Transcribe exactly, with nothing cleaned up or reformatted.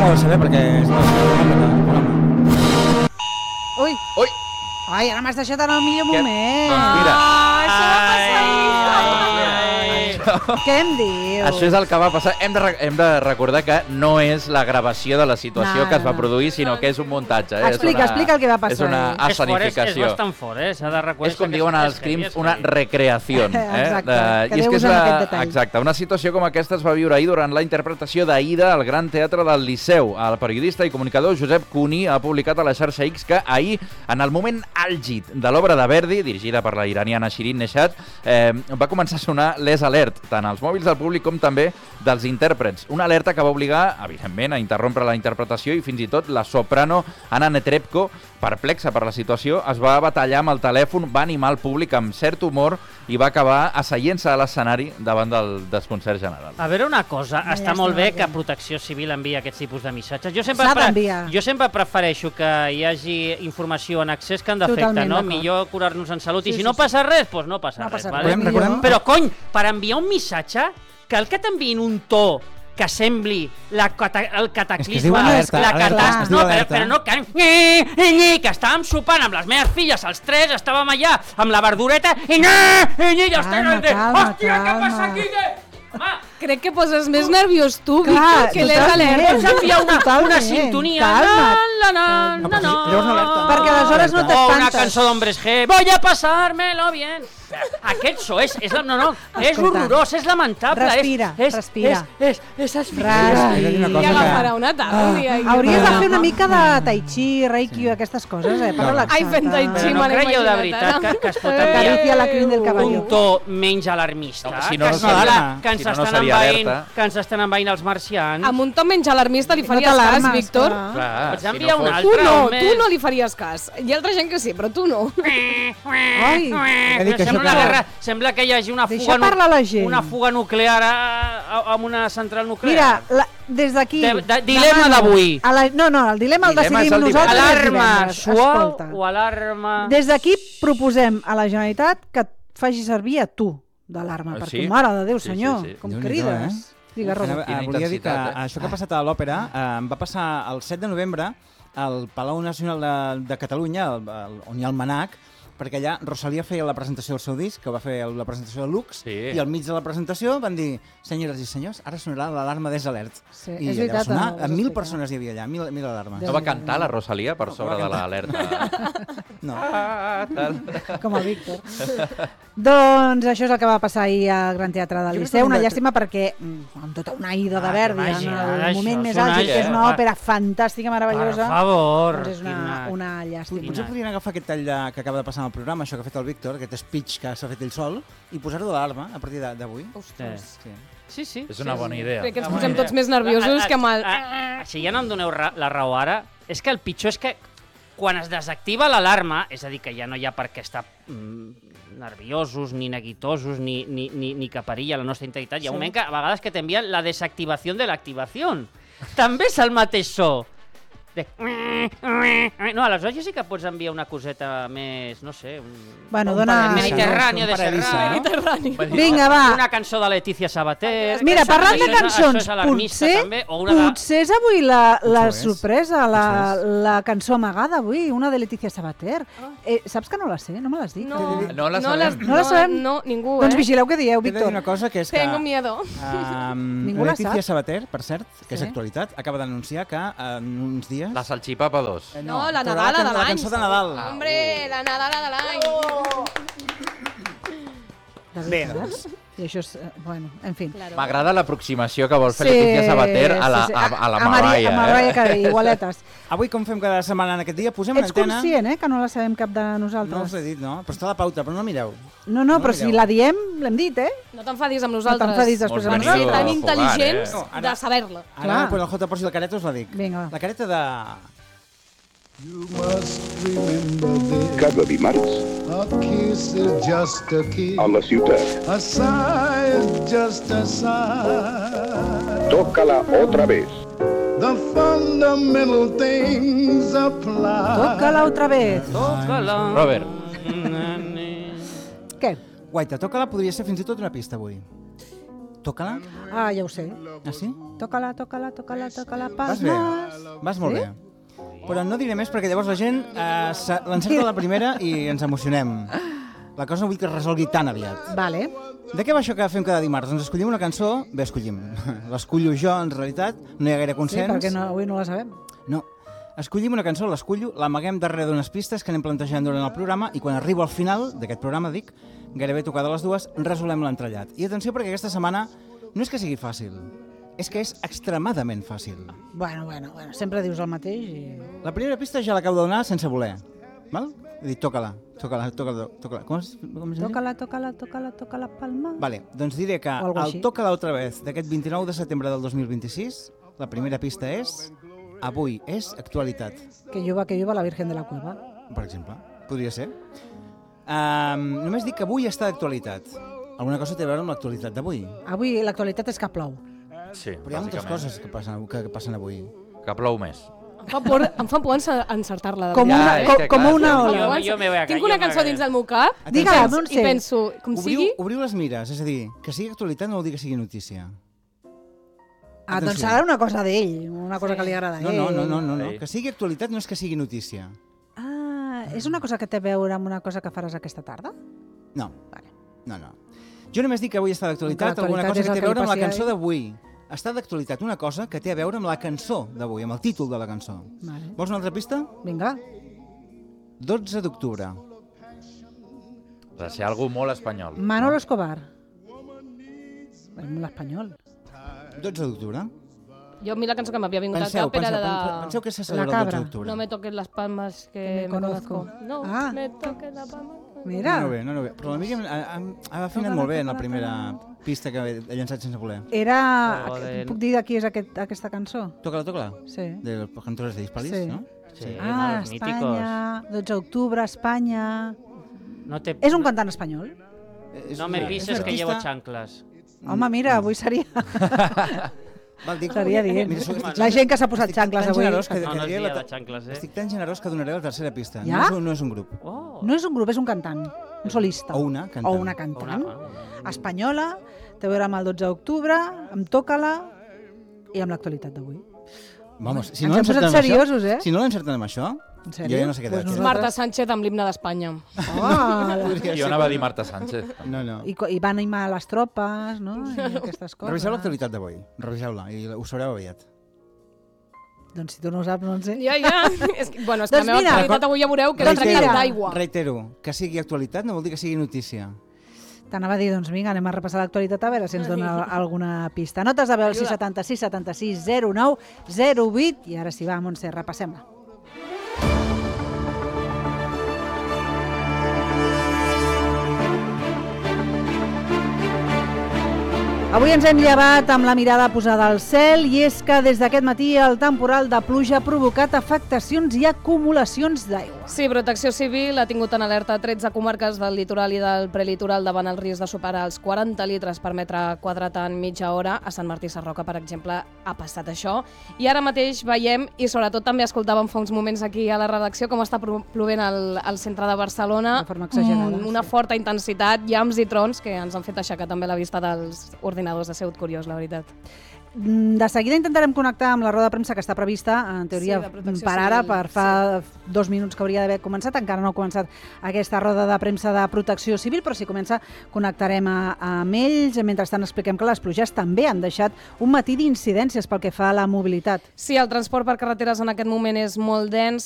ho de saber perquè... Ui! Ui! Ai, ara m'has deixat en el millor moment. Doncs mira. Ah, això va passar ahir. Què em dius? Això és el que va passar. Hem de, hem de recordar que no és la gravació de la situació No, que es va no. produir, sinó que és un muntatge. Eh? Explica, és una, explica el que va passar És una ahir. escenificació. És bastant fort, eh? S'ha de reconèixer. És com que diuen és- els és crims, heavy, una és heavy. recreació. Eh? Exacte, De, que i és Déu que és usa la, aquest detall. exacte, una situació com aquesta es va viure ahir durant la interpretació d'Aida al Gran Teatre del Liceu. El periodista i comunicador Josep Cuní ha publicat a la xarxa X que ahir, en el moment àlgid de l'obra de Verdi, dirigida per la iraniana Shirin Neshat, eh, va començar a sonar l'Es Alert, tant als mòbils del públic com també dels intèrprets. Una alerta que va obligar, evidentment, a interrompre la interpretació i fins i tot la soprano Anna Netrebko, perplexa per la situació, es va batallar amb el telèfon, va animar el públic amb cert humor i va acabar asseient-se a l'escenari davant del desconcert general. A veure una cosa, Ja està està molt bé bé. que Protecció Civil envia aquests tipus de missatges. Jo sempre, S'ha pre d'enviar. jo sempre prefereixo que hi hagi informació en accés que en defecte, Totalment no? d'acord. Millor curar-nos en salut. Sí, I si sí, no sí. passa res, doncs no passa No res. passa vale? res. Recordem, recordem... Però, cony, per enviar un missatge, cal que t'enviïn un to que sembli la, cata el cataclisme, Es que es diu alerta, la alerta, catàstrofe, es diu no, però, alerta. però no que, eh, eh, que estàvem sopant amb les meves filles, els tres, estàvem allà amb la verdureta i, eh, eh, i els Calma, tres, calma, hòstia, què calma. passa aquí? Que... Home, Crec que poses més nerviós tu, Clar, Víctor, que l'Es totalment. Alert. pots enviar una, una Totalment, sintonia, calma't. na, na, na, No, na, però sí, llavors no alerta. Perquè aleshores no o una t'espantes. cançó d'Hombres G, voy a pasármelo bien. Aquest so és, és, la- no, no, és Escolta, horrorós, és lamentable. respira, és, és, respira. És, és, és asfixiant. Respira. Una I cosa agafarà que... una taula un dia. i- Hauries de fer una mica de tai chi, reiki, aquestes coses, eh? Per No. relaxar-te. Ai, fent tai chi, Però no me l'he creieu de imaginat, veritat ara. que, que es pot Eh, enviar Acaricia la crin del cavalló. un to menys alarmista, No, si no, que, no sembla s'alarma. que ens Si no, no estan seria envaint, alerta. que ens estan envaint els marcians. Amb un to menys alarmista li No faries cas, t'alarmes, Víctor? clar. Clar, Pots si no enviar un fos- altre. Tu no, home. tu no li faries cas. Hi ha altra gent que sí, però tu no. Ai, He dit que sembla, això una que- guerra, sembla que hi hagi una Deixa fuga, nu- parlar la gent. una fuga nuclear a, a, amb una central mira, nuclear. la, des d'aquí... De- de- dilema demano d'avui. a la- No, no, el dilema el Dilema és decidim el nosaltres. divendres. el Alarma divendres. suau Escolta, o alarma... des d'aquí proposem a la Generalitat que et faci servir a tu d'alarma, Ah, perquè sí? mare de Déu, Sí, senyor, sí, sí. com Déu-n'hi-do, crides. eh? Digues, Rosa. Anava- Quina eh, volia dir que intensitat, eh? això que ha passat a l'òpera eh, va passar el set de novembre al Palau Nacional de, de Catalunya, el, el, on hi ha el Manac, perquè allà Rosalia feia la presentació del seu disc, que va fer la presentació de Lux, Sí. i al mig de la presentació van dir, senyores i senyors, ara sonarà l'alarma des alert. Sí, I és allà va veritat, sonar, ho vas a mil explicar. persones hi havia allà, mil, mil alarmes. No va cantar la Rosalia per sobre va de cantar. l'alerta? No. Ah, tal. Com el Víctor. Doncs això és el que va passar ahir al Gran Teatre del Jo crec Liceu. que Una hem de- llàstima perquè, mm, amb tota una ida de Ah, Verdi, en t'imagines, el moment això més és una- àlgid, que és una eh, òpera fantàstica, Per meravellosa, favor. doncs és una, quina- una llàstima. Potser podrien agafar aquest tall de, que acaba de passar en el programa, això que ha fet el Víctor, aquest speech que s'ha fet ell sol, i posar-ho d'alarma a partir de- d'avui. Ostres. Sí. Sí, sí. És una bona idea. Crec que ens Una posem bona tots idea. més nerviosos Ah, que amb el... ah, ah, Si ja no em doneu ra la raó ara, és que el pitjor és que quan es desactiva l'alarma, és a dir, que ja no hi ha per què estar mm, nerviosos, ni neguitosos, ni, ni, ni, ni que perilla la nostra integritat, hi ha un moment que a vegades que t'envien la desactivació de l'activació. També és el mateix so. De... No, aleshores ja sí que pots enviar una coseta més, no sé... Un... Bueno, Un dona... paradís, Mediterráneo Un de paradís, Serrat. no? Mediterrani. Vinga, va. Una cançó de Letícia Sabater. Mira, Això- parlant de això és- això cançons, és alarmista, potser, també, o una de... potser és avui la, la Potser és. sorpresa, la, Potser és. la cançó amagada avui, una de Letícia Sabater. Eh, saps que no la sé? No me l'has dit? No, No la no, sabem. les- No la sabem? No, ningú, Doncs eh? vigileu què dieu, He de dir Víctor. una cosa, que és que... Tengo miedo. Um, Ningú la Letícia sap. Sabater, per cert, que és Sí. actualitat, acaba d'anunciar que en uns dies... La salxipapa dos. Eh, No, la traurà Nadala can- de La l'any. cançó de Nadal. Hombre, la Nadala de l'any. De Bé, veritat? doncs. I això és... eh, Bueno, en fi. Claro. M'agrada l'aproximació que vol fer Letícia Sabater a la, sí, sí. a, a la A Maria- Mariah. A Mariah eh? Carey, igualetes. Avui, com fem cada setmana en aquest dia, posem Ets l'antena... conscient, eh, que no la sabem cap de No us nosaltres. l'he dit, no? Però està a la pauta, però no mireu. No, no, No però mireu. si la diem, l'hem dit, eh? No t'enfadis amb No nosaltres. t'enfadis després Molt amb Per ser veniu tan a intel·ligents jugar, eh? No, ara- de saber-la. Ara, Clar. quan el J posi la careta, us la dic. Vinga, va. La careta de... You must remember this. Cada dimarts A kiss is just a kiss. a la ciutat. A sigh is just a sigh. Tócala otra vez. The fundamental things apply. Toca-la otra vez. Tócala. Robert. Què? Guaita, toca-la podria ser fins i tot una pista avui. Toca-la? Ah, ja ho sé. Ah, sí? Toca-la, toca-la, toca-la, toca-la, Vas pas bé. nas. Vas molt Sí? bé. Però no diré més perquè llavors la gent eh, se- l'encerta a la primera i ens emocionem. La cosa no vull que es resolgui tan aviat. Vale. De què va això que fem cada dimarts? Ens escollim una cançó? Bé, escollim. L'escullo jo, en realitat. No hi ha gaire Sí, consens. perquè no, avui no la sabem. No. Escollim una cançó, l'escullo, l'amaguem darrere d'unes pistes que anem plantejant durant el programa i quan arribo al final d'aquest programa, dic, gairebé tocada les dues, resolem l'entrellat. I atenció perquè aquesta setmana no és que sigui fàcil, és que és extremadament fàcil. Bueno, bueno, bueno, sempre dius el mateix i... La primera pista ja l'acabo de donar sense voler, val? He dit, toca-la, toca-la, toca-la, toca-la. Com es, com es diu? Toca-la, toca-la, toca-la, toca-la palma. Vale, doncs diré que O algo el així. Toca-la otra vez d'aquest vint-i-nou de setembre del dos mil vint-i-sis, la primera pista és avui és actualitat, Que lluva, que lluva la Virgen de la Cueva. per exemple. Podria ser. Um, només dic que avui està d'actualitat. Alguna cosa té a veure amb l'actualitat d'avui. Avui l'actualitat és que plou. Sí, Però hi ha moltes bàsicament. coses que passen, que, que passen avui. Que plou més. Em fa por, em fa por encer- encertar-la. de Com Ja, una, és com, que com clar, una jo- ola. jo- jo me voy a Tinc callar, una jo me cançó voy a dins del meu cap Digue-la, i d'on penso- sé? i penso, com Obriu, sigui... obriu les mires, és a dir, que sigui actualitat no vol dir que sigui notícia. Ah, doncs Atenció. serà una cosa d'ell, una cosa que li agrada a No, ell. no, no, no, no, no. Ei. Que sigui actualitat no és que sigui notícia. Ah, és una cosa que té a veure amb una cosa que faràs aquesta tarda? No, Vale. no, no. Jo només dic que avui està d'actualitat Que alguna l'actualitat cosa és que el té a que li veure amb la passi a cançó ell. d'avui. Està d'actualitat una cosa que té a veure amb la cançó d'avui, amb el títol de la cançó. Vale. Vols una altra pista? Vinga. dotze d'octubre. Ha de ser algú molt espanyol. Manolo Escobar. És molt espanyol. dotze d'octubre. Jo a mi la cançó que m'havia vingut Penseu, al cap era penseu, la penseu, de... penseu que se La celebra el cabra. dotze d'octubre. No me toques las palmas que, Que me me conozco. conozco. No, Ah. me toques las palmas. Mira, No, no, bé, no, no, bé. Però la Míriam ha, ha, ha afinat molt bé en la primera pista que ha llançat sense voler. era... Joder. Puc dir de qui és aquest, aquesta cançó? Toca-la, toca-la. Sí. De los cantores de Hispalis, Sí. no? Sí, Ah, los míticos. Espanya, dotze d'octubre, Espanya... No, te... És un cantant espanyol? És- no me és pises que artista- llevo chanclas. Home, mira, avui seria... Val, dic, Seria dient. Mira, sóc- estic- La gent que s'ha posat estic xancles tan avui... generós que, No, que no és diré dia la de te- chancles, eh? Estic tan generós que donaré la tercera pista. Ja? No, és un, no és un grup. Oh. No és un grup, és un cantant, un solista. O una cantant. O una Una- cantant. ah. Espanyola, té a veure amb el dotze d'octubre, amb Toca-la i amb l'actualitat d'avui. Vamos, si Ens no hem posat l'encertem amb seriosos, això, eh? Si no l'encertem amb això, En jo sèrio? ja no sé què Pues dir. nosaltres- Marta Sánchez amb l'himne d'Espanya. Ah, Jo anava a dir Marta Sánchez. No, no. I, co- I va animar les tropes, no? I aquestes coses. Reviseu l'actualitat d'avui. Reviseu-la i ho sabreu aviat. Doncs si tu no ho saps, no en sé. Ja, ja. És que, bueno, és que Doncs la meva mira, actualitat avui ja veureu que l'he doncs tractat mira. d'aigua. Reitero, que sigui actualitat no vol dir que sigui notícia. T'anava a dir, doncs vinga, anem a repassar l'actualitat a veure si ens dona alguna pista. Notes de veu al sis setanta sis setanta sis zero nou zero vuit i ara sí, va, Montse, repassem-la. Avui ens hem llevat amb la mirada posada al cel i és que des d'aquest matí el temporal de pluja ha provocat afectacions i acumulacions d'aigua. Sí, Protecció Civil ha tingut en alerta tretze comarques del litoral i del prelitoral davant el risc de superar els quaranta litres per metre quadrat en mitja hora. A Sant Martí Sarroca, per exemple, ha passat això. I ara mateix veiem, i sobretot també escoltàvem fa uns moments aquí a la redacció, com està plovent al, al centre de Barcelona. De forma exagerada, Mm, Una sí. forta intensitat, llamps i trons, que ens han fet aixecar també la vista dels ordinadors. Ha sigut curiós, la veritat. De seguida intentarem connectar amb la roda de premsa que està prevista, en teoria Sí, de Protecció per ara, Civil, per fa dos minuts que hauria d'haver començat, encara no ha començat aquesta roda de premsa de Protecció Civil, però si comença connectarem a, amb ells. Mentrestant expliquem que les pluges també han deixat un matí d'incidències pel que fa a la mobilitat. Sí, el transport per carreteres en aquest moment és molt dens,